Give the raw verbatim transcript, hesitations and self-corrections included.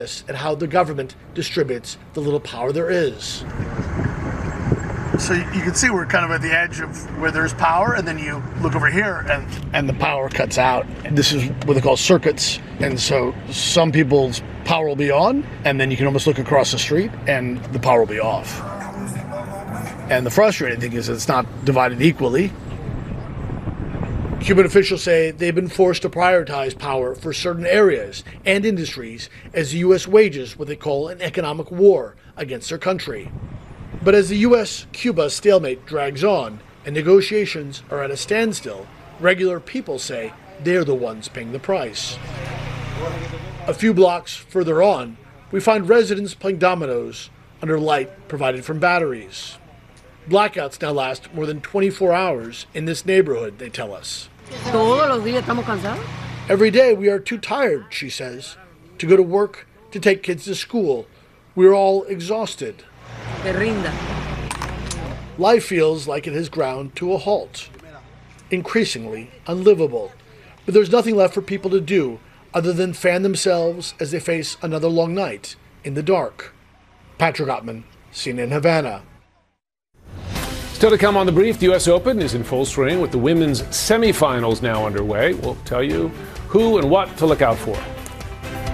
at how the government distributes the little power there is. So you can see we're kind of at the edge of where there's power, and then you look over here and and the power cuts out. This is what they call circuits, and so some people's power will be on, and then you can almost look across the street and the power will be off. And the frustrating thing is it's not divided equally. Cuban officials say they've been forced to prioritize power for certain areas and industries as the U S wages what they call an economic war against their country. But as the U S Cuba stalemate drags on and negotiations are at a standstill, regular people say they're the ones paying the price. A few blocks further on, we find residents playing dominoes under light provided from batteries. Blackouts now last more than twenty-four hours in this neighborhood, they tell us. Every day we are too tired, she says, to go to work, to take kids to school. We're all exhausted. Life feels like it has ground to a halt, increasingly unlivable. But there's nothing left for people to do other than fan themselves as they face another long night in the dark. Patrick Ottman, C N N Havana. Still to come on The Brief, the U S Open is in full swing with the women's semifinals now underway. We'll tell you who and what to look out for.